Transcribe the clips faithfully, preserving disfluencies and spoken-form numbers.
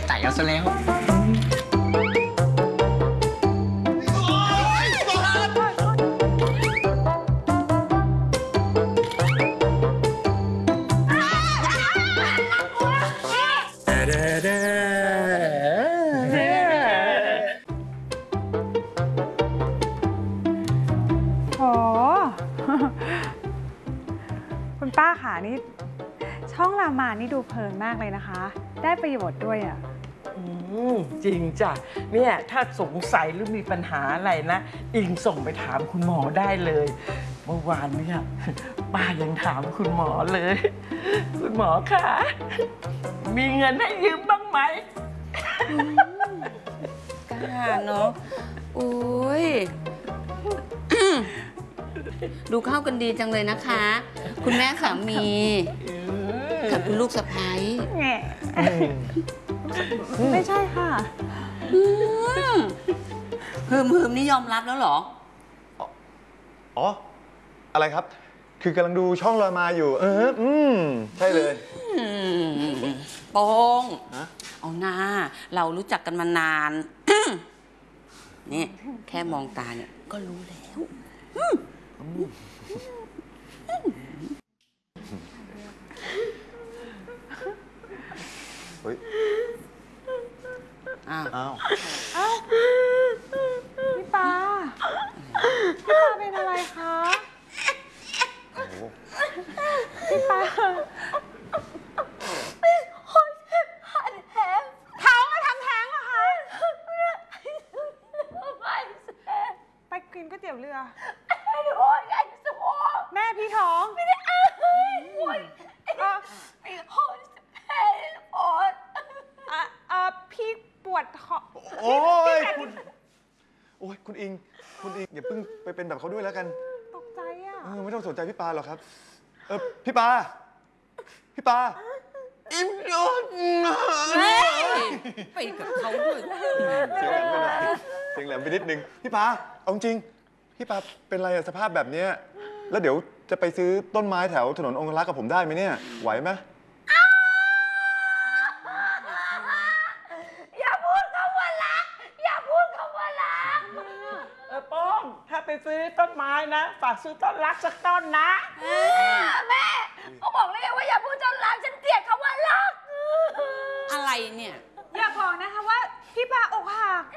ไต่เอาซะแล้วโห คุณป้าค่ะนี่ช่องรามานี่ดูเพลินมากเลยนะคะ ได้ประโยชน์ด้วยอ่ะอืมจริงจ้ะเนี่ยถ้าสงสัยหรือมีปัญหาอะไรนะอิงส่งไปถามคุณหมอได้เลย เมื่อวานเนี่ยป้ายังถามคุณหมอเลย คุณหมอคะมีเงินให้ยืมบ้างไหมกล้าเนาะโอ้ย ดูเข้ากันดีจังเลยนะคะ คุณแม่สามีกับคุณลูกสะใภ้แง่ไม่ใช่ค่ะเฮิมเฮิมนี่ยอมรับแล้วเหรออ๋อ อะไรครับ คือกำลังดูช่องลอยมาอยู่ เออ อืม ใช่เลยโป้งฮะเอาหน้า เรารู้จักกันมานาน นี่ แค่มองตาเนี่ย ก็รู้แล้วเฮ้ยอ้าวอ้าวเอ้าพี่ปาพี่ปาเป็นอะไรคะโอ้โหพี่ปาท้องมาทำแท้งเหรอคะไปกินก๋วยเตี๋ยวเรือแม่พี่ท้องไม่ได้เอออ่ะเออพี่ปวดท้องโอ้ยคุณ โอ้ยคุณอิง คุณอิงอย่าเพิ่งไปเป็นแบบเขาด้วยแล้วกันตกใจอ่ะเออไม่ต้องสนใจพี่ปาหรอกครับ เออพี่ปา พี่ปา อิมโดนไปกับเขาด้วยเสียงแหลมไปหน่อยเสียงแหลมไปนิดนึง พี่ปา เอาจริง พี่ปาเป็นไรอะสภาพแบบเนี้ยแล้วเดี๋ยวจะไปซื้อต้นไม้แถวถนนองครักษ์กับผมได้ไหมเนี่ย ไหวไหมอย่าพูดคำว่ารัก อย่าพูดคำว่ารักเออโป้งถ้าไปซื้อต้นไม้นะ ฝากซื้อต้นรักสักต้นนะแม่เขาบอกเลยว่าอย่าพูดจนรักฉันเกลียดคำว่ารักอะไรเนี่ยอย่าบอกนะคะว่าพี่ปาอกหัก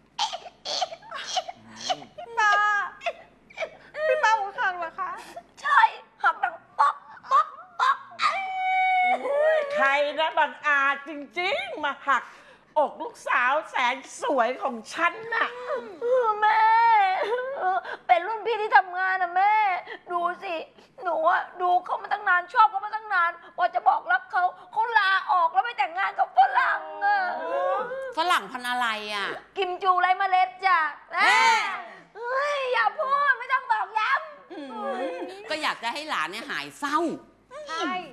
พี่ปาพี่ปาอกหักเหรอคะใช่หักดังป๊อกป๊อกป๊อกใครนะบังอาจจริงๆ มาหักอกลูกสาวแสนสวยของฉันน่ะแม่เป็นรุ่นพี่ที่ทำงานนะแม่ ดูสิหนูอะดูเขามาตั้งนานชอบเขามาตั้งนานว่าจะบอกรักเขาเขาลาออกแล้วไปแต่งงานกับฝรั่งอะฝรั่งพันธุ์อะไรอ่ะกิมจูไรเมล็ดจ้ะแม่เฮ้ยอย่าพูดไม่ต้องบอกย้ำก็อยากจะให้หลานเนี่ยหายเศร้าใช่